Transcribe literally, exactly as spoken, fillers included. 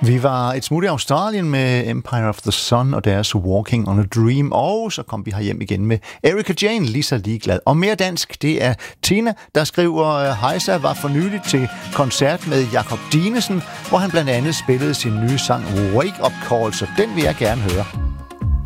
Vi var et smut i Australien med Empire of the Sun og deres Walking on a Dream, og så kom vi herhjem igen med Erika Jane, lige så ligeglad. Og mere dansk, det er Tina, der skriver, Hejsa var for nylig til koncert med Jakob Dinesen, hvor han blandt andet spillede sin nye sang Wake Up Call, så den vil jeg gerne høre.